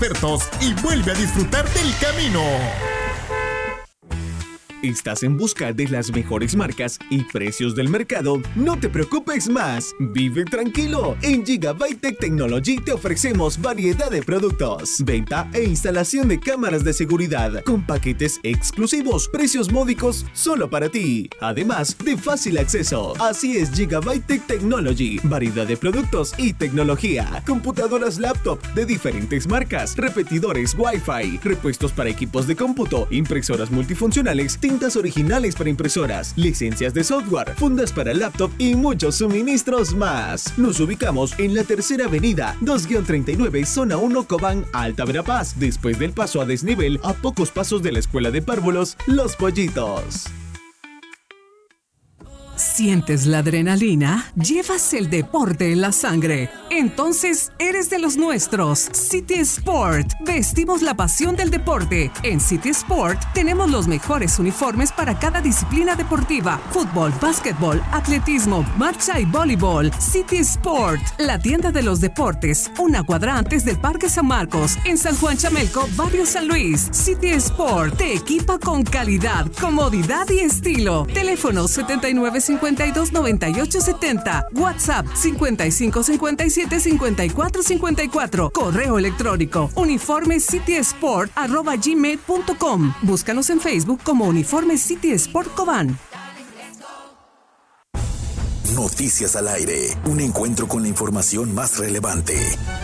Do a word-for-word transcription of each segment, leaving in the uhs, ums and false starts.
expertos y vuelve a disfrutar del camino. ¿Estás en busca de las mejores marcas y precios del mercado? No te preocupes más. Vive tranquilo. En Gigabyte Tech Technology te ofrecemos variedad de productos, venta e instalación de cámaras de seguridad con paquetes exclusivos, precios módicos solo para ti. Además de fácil acceso. Así es Gigabyte Tech Technology. Variedad de productos y tecnología. Computadoras laptop de diferentes marcas, repetidores Wi-Fi, repuestos para equipos de cómputo, impresoras multifuncionales, tintas originales para impresoras, licencias de software, fundas para laptop y muchos suministros más. Nos ubicamos en la Tercera Avenida, dos treinta y nueve, Zona uno, Cobán, Alta Verapaz, después del paso a desnivel, a pocos pasos de la Escuela de Párvulos, Los Pollitos. ¿Sientes la adrenalina? ¿Llevas el deporte en la sangre? Entonces eres de los nuestros. City Sport. Vestimos la pasión del deporte. En City Sport tenemos los mejores uniformes para cada disciplina deportiva. Fútbol, básquetbol, atletismo, marcha y voleibol. City Sport. La tienda de los deportes. Una cuadra antes del Parque San Marcos. En San Juan Chamelco, Barrio San Luis. City Sport. Te equipa con calidad, comodidad y estilo. Teléfono setenta y nueve cincuenta y dos, noventa y ocho setenta. WhatsApp cincuenta y cinco cincuenta y siete, cincuenta y cuatro cincuenta y cuatro. Correo electrónico uniforme city sport arroba gmail punto com. Búscanos en Facebook como Uniforme City Sport Cobán. Noticias al aire. Un encuentro con la información más relevante.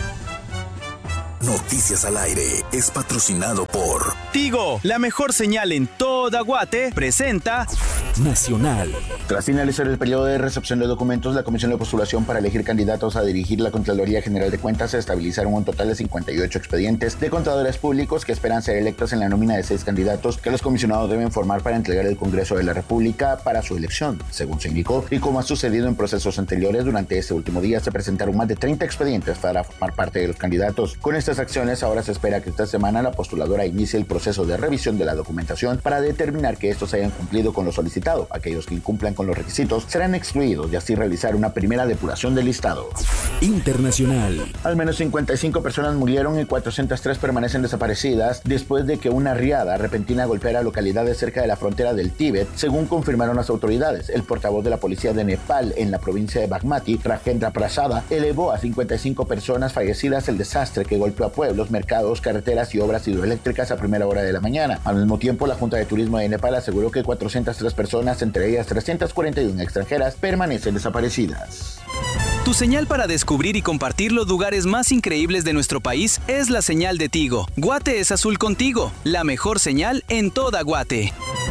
Noticias al aire es patrocinado por Tigo, la mejor señal en toda Guate, presenta Nacional. Tras finalizar el periodo de recepción de documentos, la Comisión de Postulación para elegir candidatos a dirigir la Contraloría General de Cuentas se estabilizaron un total de cincuenta y ocho expedientes de contadores públicos que esperan ser electos en la nómina de seis candidatos que los comisionados deben formar para entregar al Congreso de la República para su elección, según se indicó, y como ha sucedido en procesos anteriores, durante este último día se presentaron más de treinta expedientes para formar parte de los candidatos. Con estas acciones, ahora se espera que esta semana la postuladora inicie el proceso de revisión de la documentación para determinar que estos hayan cumplido con lo solicitado. Aquellos que incumplan con los requisitos serán excluidos y así realizar una primera depuración del listado. Internacional. Al menos cincuenta y cinco personas murieron y cuatrocientas tres permanecen desaparecidas después de que una riada repentina golpeara localidades cerca de la frontera del Tíbet, según confirmaron las autoridades. El portavoz de la policía de Nepal en la provincia de Bagmati, Rajendra Prasada, elevó a cincuenta y cinco personas fallecidas el desastre que golpeó a pueblos, mercados, carreteras y obras hidroeléctricas a primera hora de la mañana. Al mismo tiempo, la Junta de Turismo de Nepal aseguró que cuatrocientas tres personas, entre ellas trescientas cuarenta y una extranjeras, permanecen desaparecidas. Tu señal para descubrir y compartir los lugares más increíbles de nuestro país es la señal de Tigo. Guate es azul contigo, la mejor señal en toda Guate.